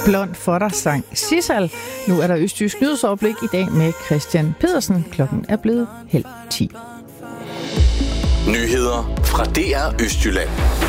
Blond for dig sang Sissal. Nu er der Østjysk Nyhedsoverblik i dag med Christian Pedersen. Klokken er blevet 9:30. Nyheder fra DR Østjylland.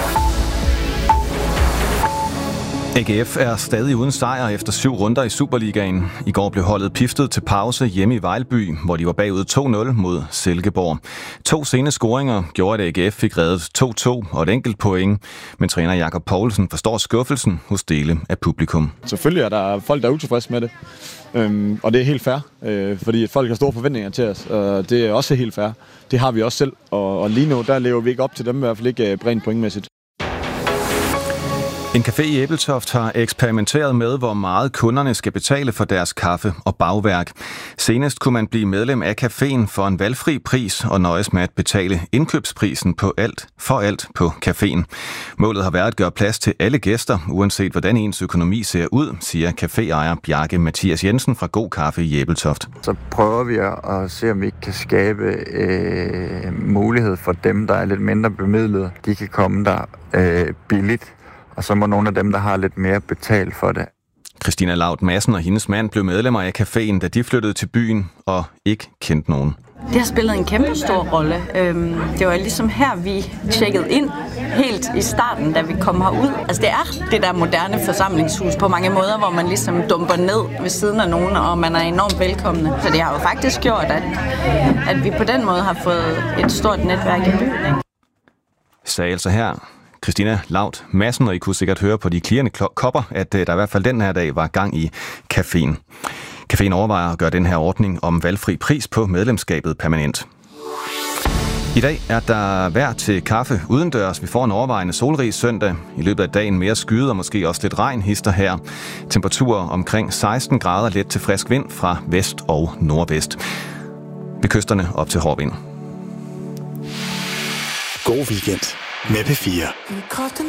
AGF er stadig uden sejr efter 7 runder i Superligaen. I går blev holdet piftet til pause hjemme i Vejlby, hvor de var bagud 2-0 mod Silkeborg. 2 sene scoringer gjorde, at AGF fik reddet 2-2 og et enkelt point. Men træner Jakob Poulsen forstår skuffelsen hos dele af publikum. Selvfølgelig er der folk, der er utilfredse med det. Og det er helt fair, fordi folk har store forventninger til os, og det er også helt fair. Det har vi også selv, og lige nu der lever vi ikke op til dem, i hvert fald ikke rent pointmæssigt. En café i Ebeltoft har eksperimenteret med, hvor meget kunderne skal betale for deres kaffe og bagværk. Senest kunne man blive medlem af caféen for en valgfri pris og nøjes med at betale indkøbsprisen på alt på caféen. Målet har været at gøre plads til alle gæster, uanset hvordan ens økonomi ser ud, siger caféejer Bjarke Mathias Jensen fra God Kaffe i Ebeltoft. Så prøver vi at se, om vi ikke kan skabe mulighed for dem, der er lidt mindre bemidlede. De kan komme der billigt. Og så må nogle af dem, der har lidt mere betalt for det. Christina Laut Madsen og hendes mand blev medlemmer af caféen, da de flyttede til byen og ikke kendte nogen. Det har spillet en kæmpe stor rolle. Det var ligesom her, vi tjekkede ind helt i starten, da vi kom herud. Altså det er det der moderne forsamlingshus på mange måder, hvor man ligesom dumper ned ved siden af nogen, og man er enormt velkomne. Så det har jo faktisk gjort, at vi på den måde har fået et stort netværk i byen. Ikke? Sagde altså her Christina Laut Madsen, og I kunne sikkert høre på de klirrende kopper, at der i hvert fald den her dag var gang i caféen. Caféen overvejer at gøre den her ordning om valgfri pris på medlemskabet permanent. I dag er der vejr til kaffe udendørs. Vi får en overvejende solrig søndag. I løbet af dagen mere skyet og måske også lidt regn hister her. Temperaturer omkring 16 grader, let til frisk vind fra vest og nordvest. Ved kysterne op til hård vind. God weekend med P4.